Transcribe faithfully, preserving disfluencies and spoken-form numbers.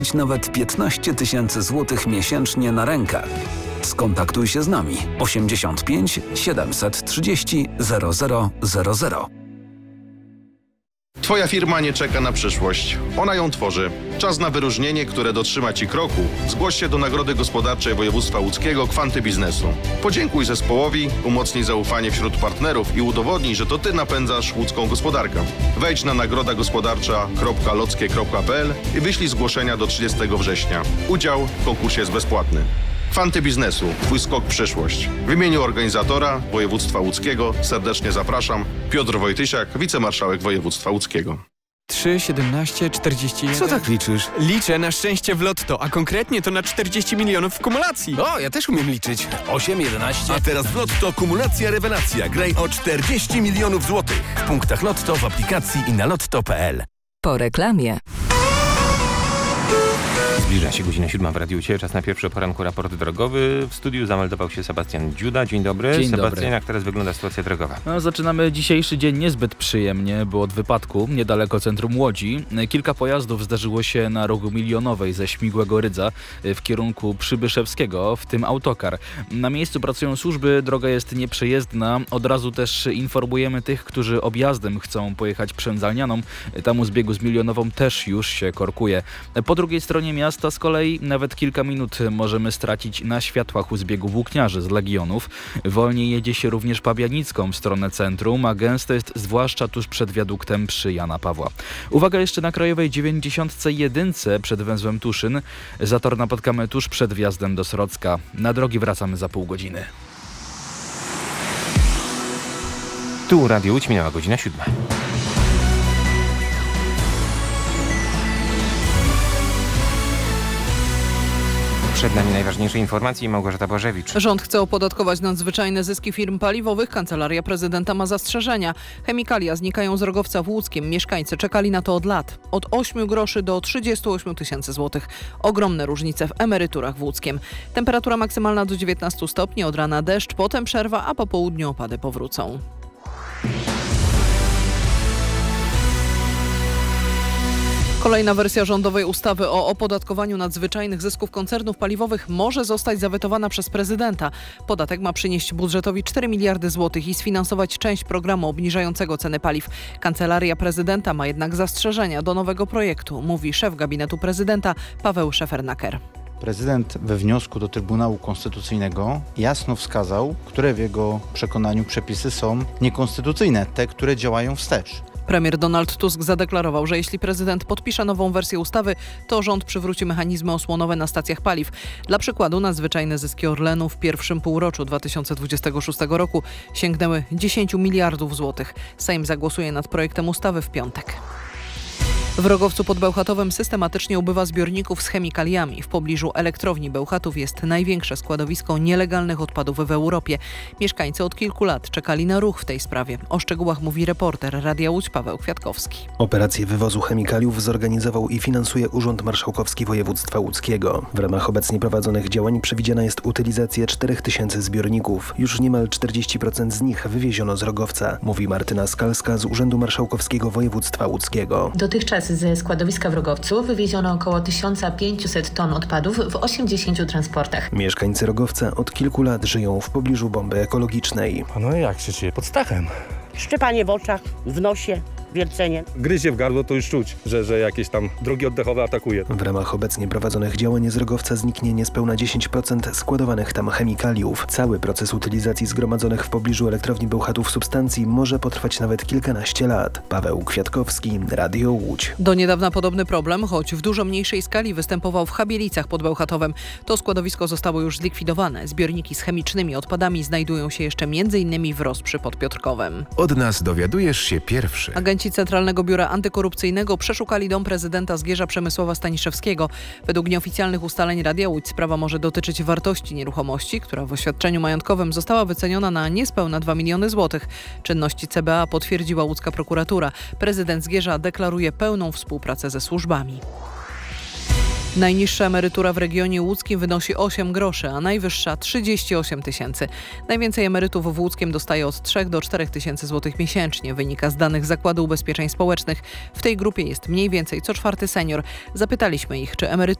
nawet piętnaście tysięcy złotych miesięcznie na rękę. Skontaktuj się z nami osiemdziesiąt pięć siedemset trzydzieści zero zero zero zero. Twoja firma nie czeka na przyszłość. Ona ją tworzy. Czas na wyróżnienie, które dotrzyma Ci kroku. Zgłoś się do Nagrody Gospodarczej Województwa Łódzkiego Kwanty Biznesu. Podziękuj zespołowi, umocnij zaufanie wśród partnerów i udowodnij, że to Ty napędzasz łódzką gospodarkę. Wejdź na nagroda gospodarcza kropka lockie kropka p l i wyślij zgłoszenia do trzydziestego września. Udział w konkursie jest bezpłatny. Kwanty Biznesu. Twój skok w przyszłość. W imieniu organizatora Województwa Łódzkiego serdecznie zapraszam. Piotr Wojtysiak, wicemarszałek Województwa Łódzkiego. trzy, siedemnaście, czterdzieści jeden. Co tak liczysz? Liczę na szczęście w lotto, a konkretnie to na czterdzieści milionów w kumulacji. O, ja też umiem liczyć. osiem, jedenaście. A teraz w Lotto kumulacja rewelacja. Graj o czterdzieści milionów złotych. W punktach Lotto, w aplikacji i na lotto kropka p l. Po reklamie. Zbliża się godzina siódma w Radiu Cię. Czas na pierwszy poranku raport drogowy. W studiu zameldował się Sebastian Dziuda. Dzień dobry. Dzień Sebastian, dobry. jak teraz wygląda sytuacja drogowa? No, zaczynamy dzisiejszy dzień niezbyt przyjemnie, bo od wypadku niedaleko centrum Łodzi kilka pojazdów zdarzyło się na rogu Milionowej ze Śmigłego Rydza w kierunku Przybyszewskiego, w tym autokar. Na miejscu pracują służby, droga jest nieprzejezdna. Od razu też informujemy tych, którzy objazdem chcą pojechać Przędzalnianą. Tam u zbiegu z Milionową też już się korkuje. Po drugiej stronie miasta z kolei nawet kilka minut możemy stracić na światłach u zbiegu Włókniarzy z Legionów. Wolniej jedzie się również Pabianicką w stronę centrum, a gęsto jest zwłaszcza tuż przed wiaduktem przy Jana Pawła. Uwaga jeszcze na Krajowej dziewięćdziesiąt jeden przed węzłem Tuszyn. Zator napotkamy tuż przed wjazdem do Srocka. Na drogi wracamy za pół godziny. Tu Radio Łódź, minęła godzina siódma. Przed nami najważniejsze informacje i Małgorzata Bożewicz. Rząd chce opodatkować nadzwyczajne zyski firm paliwowych. Kancelaria prezydenta ma zastrzeżenia. Chemikalia znikają z Rogowca w Łódzkiem. Mieszkańcy czekali na to od lat. Od ośmiu groszy do trzydziestu ośmiu tysięcy złotych. Ogromne różnice w emeryturach w Łódzkiem. Temperatura maksymalna do dziewiętnastu stopni, od rana deszcz, potem przerwa, a po południu opady powrócą. Kolejna wersja rządowej ustawy o opodatkowaniu nadzwyczajnych zysków koncernów paliwowych może zostać zawetowana przez prezydenta. Podatek ma przynieść budżetowi cztery miliardy złotych i sfinansować część programu obniżającego ceny paliw. Kancelaria prezydenta ma jednak zastrzeżenia do nowego projektu, mówi szef gabinetu prezydenta Paweł Szefernaker. Prezydent we wniosku do Trybunału Konstytucyjnego jasno wskazał, które w jego przekonaniu przepisy są niekonstytucyjne, te, które działają wstecz. Premier Donald Tusk zadeklarował, że jeśli prezydent podpisze nową wersję ustawy, to rząd przywróci mechanizmy osłonowe na stacjach paliw. Dla przykładu nadzwyczajne zyski Orlenu w pierwszym półroczu dwa tysiące dwudziestego szóstego roku sięgnęły dziesięć miliardów złotych. Sejm zagłosuje nad projektem ustawy w piątek. W Rogowcu pod Bełchatowem systematycznie ubywa zbiorników z chemikaliami. W pobliżu elektrowni Bełchatów jest największe składowisko nielegalnych odpadów w Europie. Mieszkańcy od kilku lat czekali na ruch w tej sprawie. O szczegółach mówi reporter Radia Łódź Paweł Kwiatkowski. Operację wywozu chemikaliów zorganizował i finansuje Urząd Marszałkowski Województwa Łódzkiego. W ramach obecnie prowadzonych działań przewidziana jest utylizacja czterech tysięcy zbiorników. Już niemal czterdzieści procent z nich wywieziono z Rogowca, mówi Martyna Skalska z Urzędu Marszałkowskiego Województwa Łódzkiego. Dotychczas ze składowiska w Rogowcu wywieziono około tysiąc pięćset ton odpadów w osiemdziesięciu transportach. Mieszkańcy Rogowca od kilku lat żyją w pobliżu bomby ekologicznej. No jak się czuje? Pod stachem. Szczepanie w oczach, w nosie, wiercenie. Gryzie w gardło, to już czuć, że, że jakieś tam drogi oddechowe atakuje. W ramach obecnie prowadzonych działań z Rogowca zniknie niespełna dziesięć procent składowanych tam chemikaliów. Cały proces utylizacji zgromadzonych w pobliżu elektrowni Bełchatów substancji może potrwać nawet kilkanaście lat. Paweł Kwiatkowski, Radio Łódź. Do niedawna podobny problem, choć w dużo mniejszej skali, występował w Chabielicach pod Bełchatowem. To składowisko zostało już zlikwidowane. Zbiorniki z chemicznymi odpadami znajdują się jeszcze między innymi w Rosprzy pod Piotrkowem. Od nas dowiadujesz się pierwszy. Agenci Centralnego Biura Antykorupcyjnego przeszukali dom prezydenta Zgierza Przemysława Staniszewskiego. Według nieoficjalnych ustaleń Radia Łódź sprawa może dotyczyć wartości nieruchomości, która w oświadczeniu majątkowym została wyceniona na niespełna dwa miliony złotych. Czynności C B A potwierdziła łódzka prokuratura. Prezydent Zgierza deklaruje pełną współpracę ze służbami. Najniższa emerytura w regionie łódzkim wynosi osiem groszy, a najwyższa trzydzieści osiem tysięcy. Najwięcej emerytów w Łódzkiem dostaje od trzech do czterech tysięcy złotych miesięcznie. Wynika z danych Zakładu Ubezpieczeń Społecznych. W tej grupie jest mniej więcej co czwarty senior. Zapytaliśmy ich, czy emerytura